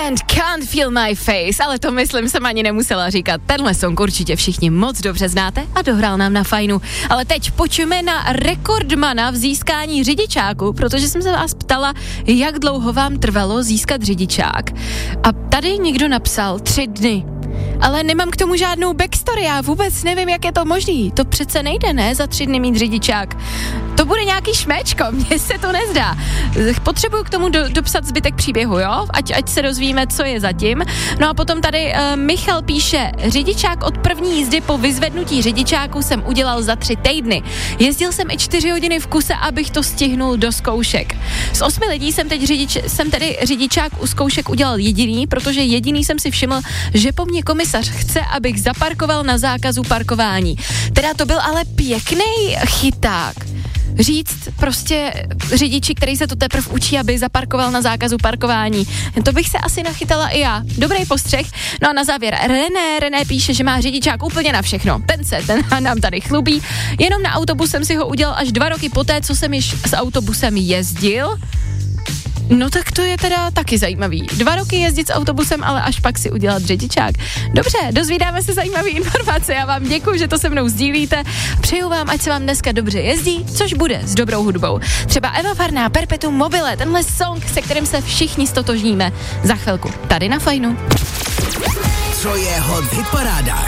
Weekend, Can't Feel My Face, ale to myslím jsem ani nemusela říkat. Tenhle song určitě všichni moc dobře znáte a dohrál nám na fajnu. Ale teď pojďme na rekordmana v získání řidičáku, protože jsem se vás ptala, jak dlouho vám trvalo získat řidičák. A tady někdo napsal 3 dny. Ale nemám k tomu žádnou backstory, já vůbec nevím, jak je to možný. To přece nejde, ne, za 3 dny mít řidičák. To bude nějaký šméčko, mně se to nezdá. Potřebuju k tomu dopsat zbytek příběhu, jo? Ať se dozvíme, co je zatím. No a potom tady Michal píše, řidičák od první jízdy po vyzvednutí řidičáku jsem udělal za 3 týdny. Jezdil jsem i 4 hodiny v kuse, abych to stihnul do zkoušek. Z 8 lidí jsem tedy řidičák u zkoušek udělal jediný, protože jediný jsem si všiml, že po mně komisař chce, abych zaparkoval na zákazu parkování. Teda to byl ale pěkný chyták. Říct prostě řidiči, který se to teprve učí, aby zaparkoval na zákazu parkování. To bych se asi nachytala i já. Dobrý postřeh. No a na závěr René píše, že má řidičák úplně na všechno. Ten nám tady chlubí. Jenom na autobus jsem si ho udělal až 2 roky poté, co jsem již s autobusem jezdil. No tak to je teda taky zajímavý. 2 roky jezdit s autobusem, ale až pak si udělat řidičák. Dobře, dozvídáme se zajímavé informace. Já vám děkuju, že to se mnou sdílíte. Přeju vám, ať se vám dneska dobře jezdí, což bude s dobrou hudbou. Třeba Eva Farná, Perpetuum mobile, tenhle song, se kterým se všichni stotožníme. Za chvilku, tady na Fajnu. Co je hot v hitparádách?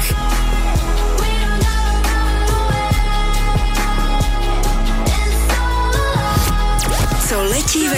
Co letí ve